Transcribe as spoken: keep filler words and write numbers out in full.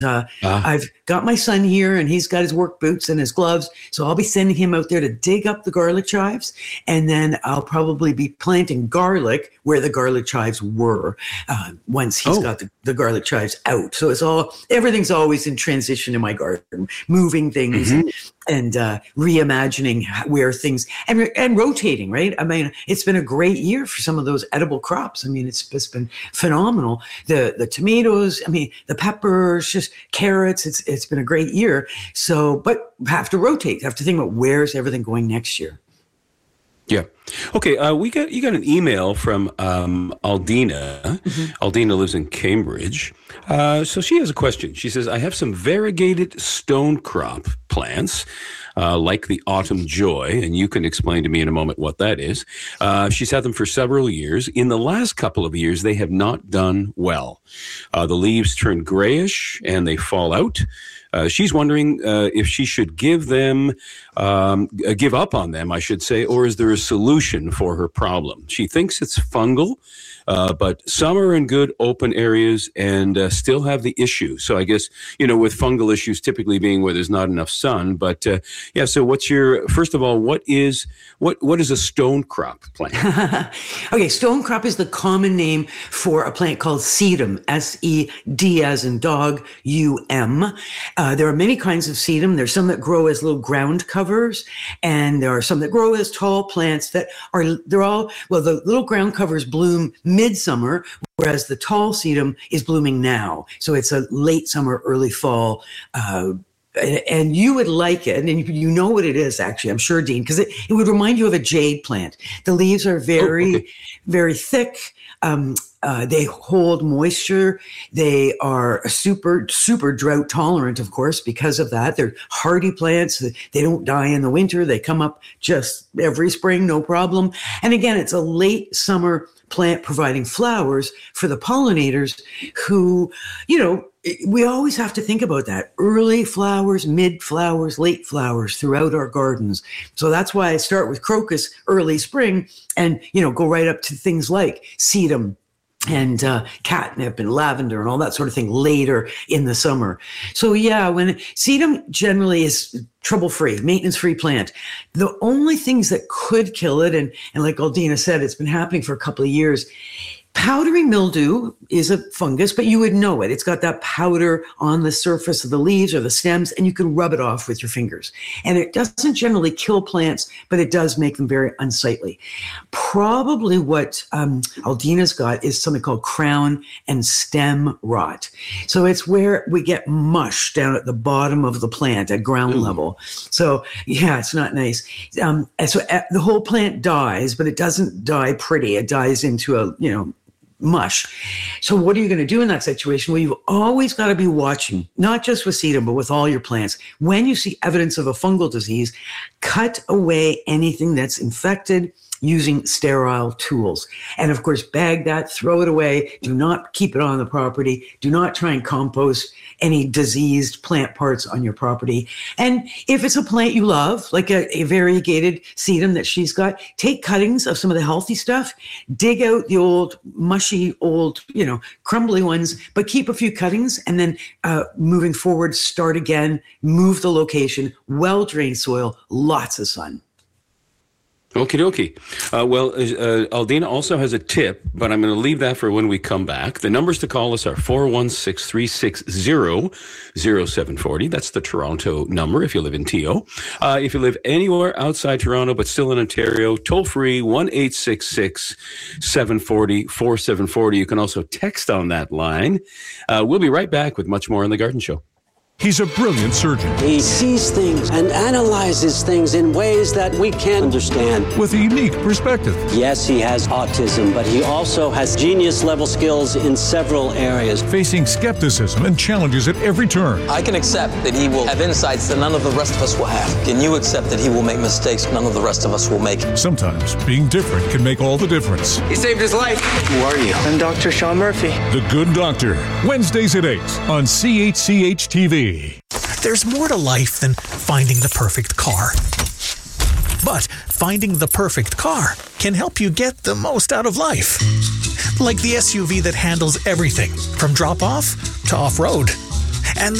Uh, ah. I've got my son here and he's got his work boots and his gloves. So I'll be sending him out there to dig up the garlic chives. And then I'll probably be planting garlic where the garlic chives were uh, once he's Oh. got the, the garlic chives out. So it's all, everything's always in transition in my garden, moving things Mm-hmm. and uh, reimagining where things, and, and rotating, right? I mean, it's been a great year for some of those edible crops. I mean, it's, it's been phenomenal. The the tomatoes, I mean, the peppers, just carrots. It's it's been a great year. So, but have to rotate. Have to think about where's everything going next year. Yeah. Okay. Uh, we got you got an email from um, Aldina. Mm-hmm. Aldina lives in Cambridge. Uh, so she has a question. She says, "I have some variegated stone crop plants, uh, like the Autumn Joy, and you can explain to me in a moment what that is. Uh, she's had them for several years. In the last couple of years, they have not done well. Uh, the leaves turn grayish and they fall out." Uh, she's wondering uh, if she should give them, um, uh, give up on them, I should say, or is there a solution for her problem? She thinks it's fungal, uh, but some are in good open areas and uh, still have the issue. So I guess, you know, with fungal issues typically being where there's not enough sun. But uh, yeah, so what's your, first of all, what is, what what is a stone crop plant? Okay, stone crop is the common name for a plant called sedum, S E D as in dog, U M. Uh, there are many kinds of sedum. There's some that grow as little ground covers, and there are some that grow as tall plants that are, they're all, well, the little ground covers bloom midsummer, whereas the tall sedum is blooming now. So it's a late summer, early fall, uh, and you would like it, and you know what it is, actually, I'm sure, Dean, because it, it would remind you of a jade plant. The leaves are very, oh, okay. very thick. Um, uh, they hold moisture. They are super, super drought tolerant, of course, because of that. They're hardy plants. They don't die in the winter. They come up just every spring, no problem. And again, it's a late summer plant providing flowers for the pollinators who, you know, we always have to think about that. Early flowers, mid flowers, late flowers throughout our gardens. So that's why I start with crocus early spring and, you know, go right up to things like sedum and uh, catnip and lavender and all that sort of thing later in the summer. So yeah, when sedum generally is trouble-free, maintenance-free plant. The only things that could kill it, and, and like Aldina said, it's been happening for a couple of years. Powdery mildew is a fungus, but you would know it. It's got that powder on the surface of the leaves or the stems, and you can rub it off with your fingers. And it doesn't generally kill plants, but it does make them very unsightly. Probably what um, Aldina's got is something called crown and stem rot. So it's where we get mush down at the bottom of the plant at ground mm. level. So yeah, it's not nice. Um, and so uh, the whole plant dies, but it doesn't die pretty. It dies into a, you know, mush. So what are you going to do in that situation? Well, you've always got to be watching, not just with sedum, but with all your plants. When you see evidence of a fungal disease, cut away anything that's infected using sterile tools. And of course, bag that, throw it away. Do not keep it on the property. Do not try and compost any diseased plant parts on your property. And if it's a plant you love, like a, a variegated sedum that she's got, take cuttings of some of the healthy stuff, dig out the old, mushy, old, you know, crumbly ones, but keep a few cuttings, and then uh, moving forward, start again, move the location, well-drained soil, lots of sun. Okie dokie. Uh, well, uh, Aldina also has a tip, but I'm going to leave that for when we come back. The numbers to call us are four one six, three six zero, zero seven four zero. That's the Toronto number if you live in T O. Uh, if you live anywhere outside Toronto but still in Ontario, toll free one eight six six, seven four zero, four seven four zero. You can also text on that line. Uh, we'll be right back with much more on The Garden Show. He's a brilliant surgeon. He sees things and analyzes things in ways that we can't understand. With a unique perspective. Yes, he has autism, but he also has genius-level skills in several areas. Facing skepticism and challenges at every turn. I can accept that he will have insights that none of the rest of us will have. Can you accept that he will make mistakes none of the rest of us will make? Sometimes being different can make all the difference. He saved his life. Who are you? I'm Doctor Sean Murphy. The Good Doctor. Wednesdays at eight on C H C H T V. There's more to life than finding the perfect car. But finding the perfect car can help you get the most out of life. Like the S U V that handles everything from drop-off to off-road.